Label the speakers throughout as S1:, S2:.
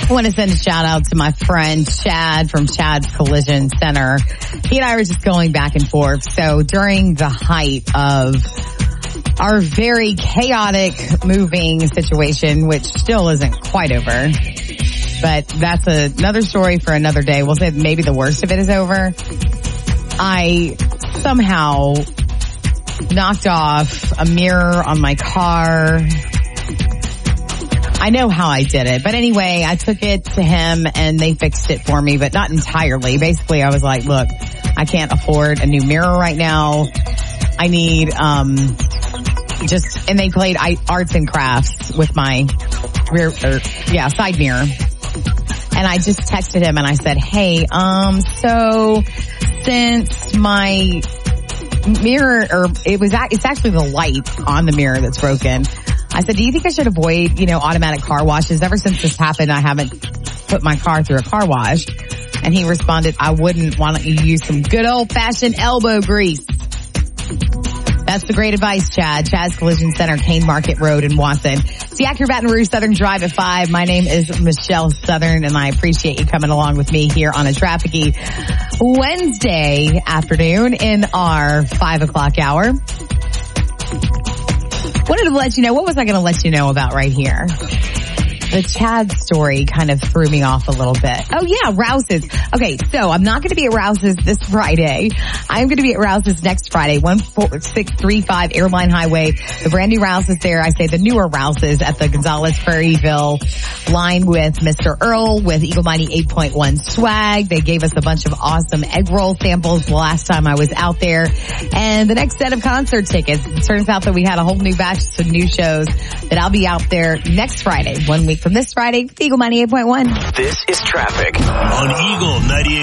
S1: I want to send a shout out to my friend Chad from Chad's Collision Center. He and I were just going back and forth. So during the height of our very chaotic moving situation, which still isn't quite over, but that's another story for another day. We'll say maybe the worst of it is over. I somehow knocked off a mirror on my car. I know how I did it, but anyway, I took it to him and they fixed it for me, but not entirely. Basically, I was like, look, I can't afford a new mirror right now. I need, and they played arts and crafts with my side mirror. And I just texted him and I said, hey, so since my mirror, it's actually the light on the mirror that's broken. I said, do you think I should avoid, automatic car washes? Ever since this happened, I haven't put my car through a car wash. And he responded, I wouldn't. Why don't you use some good old fashioned elbow grease? That's the great advice, Chad. Chad's Collision Center, Kane Market Road in Watson. It's the Acura Baton Rouge Southern Drive at 5. My name is Michelle Southern, and I appreciate you coming along with me here on a trafficy Wednesday afternoon in our 5 o'clock hour. Wanted to let you know, what was I going to let you know about right here? The Chad story kind of threw me off a little bit. Oh yeah, Rouse's. Okay, so I'm not going to be at Rouse's this Friday. I'm going to be at Rouse's next Friday, 14635 Airline Highway. The brand new Rouse's there. I say the newer Rouse's at the Gonzales Prairieville line with Mr. Earl with Eagle Mighty 8.1 swag. They gave us a bunch of awesome egg roll samples the last time I was out there. And the next set of concert tickets. It turns out that we had a whole new batch of new shows that I'll be out there next Friday, 1 week from this Friday, with Eagle 98.1.
S2: This is traffic on Eagle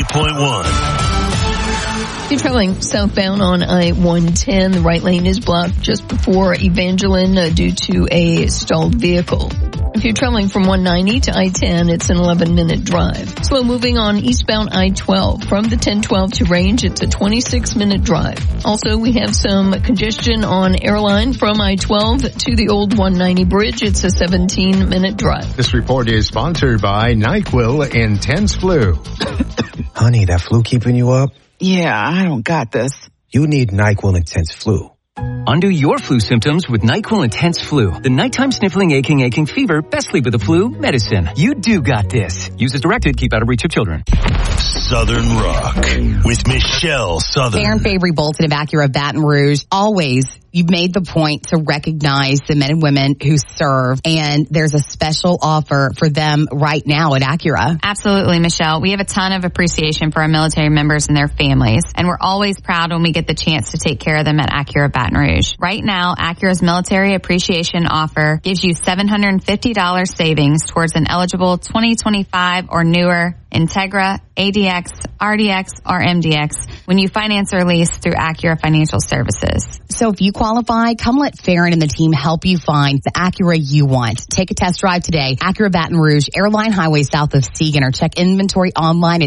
S2: 98.1.
S3: If you're traveling southbound on I-110, the right lane is blocked just before Evangeline due to a stalled vehicle. If you're traveling from 190 to I-10, it's an 11-minute drive. Slow moving on eastbound I-12. From the 1012 to Range, it's a 26-minute drive. Also, we have some congestion on Airline from I-12 to the old 190 bridge. It's a 17-minute drive.
S4: This report is sponsored by NyQuil Intense Flu.
S5: Honey, that flu keeping you up?
S6: Yeah, I don't got this.
S5: You need NyQuil Intense Flu.
S7: Undo your flu symptoms with NyQuil Intense Flu. The nighttime sniffling, aching fever, best sleep with the flu medicine. You do got this. Use as directed. Keep out of reach of children.
S2: Southern Rock with Michelle Southern.
S1: Darren Fabry Bolton of Acura Baton Rouge. Always, you've made the point to recognize the men and women who serve, and there's a special offer for them right now at Acura.
S8: Absolutely, Michelle. We have a ton of appreciation for our military members and their families, and we're always proud when we get the chance to take care of them at Acura Baton Rouge. Right now, Acura's military appreciation offer gives you $750 savings towards an eligible 2025 or newer Integra, ADX, RDX, or MDX when you finance or lease through Acura Financial Services.
S1: So if you qualify, come let Farron and the team help you find the Acura you want. Take a test drive today. Acura Baton Rouge, Airline Highway south of Seagan, or check inventory online at